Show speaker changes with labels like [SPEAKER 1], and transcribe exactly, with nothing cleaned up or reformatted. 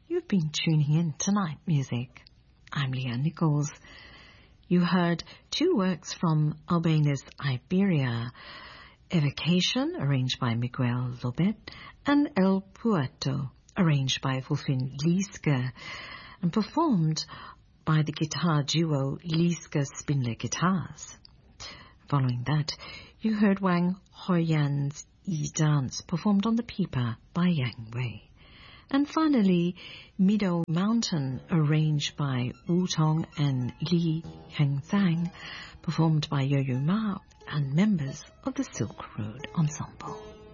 [SPEAKER 1] You've been tuning in to Night Music. I'm Leah Nichols. You heard two works from Albéniz Iberia, Evocation, arranged by Miguel Lobet, and El Puerto, arranged by Wolfin Lieske, and performed by the guitar duo Lieske Spindler Guitars. Following that, you heard Wang Hoyan's E Dance, performed on the pipa by Yang Wei. And finally, Mido Mountain, arranged by Wu Tong and Li Hengzhang, performed by Yo Yo Ma and members of the Silk Road Ensemble.